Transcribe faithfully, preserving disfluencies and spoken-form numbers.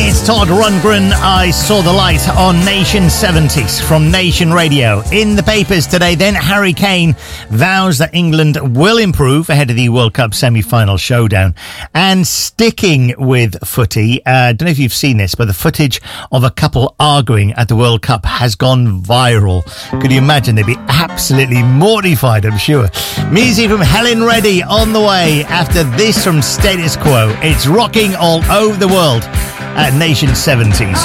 It's Todd Rundgren. I saw the light on Nation seventies from Nation Radio. In the papers today, then, Harry Kane vows that England will improve ahead of the World Cup semi-final showdown. And sticking with footy, I uh, don't know if you've seen this, but the footage of a couple arguing at the World Cup has gone viral. Could you imagine? They'd be absolutely mortified, I'm sure. Music from Helen Reddy on the way after this from Status Quo. It's rocking all over the world at Nation seventies.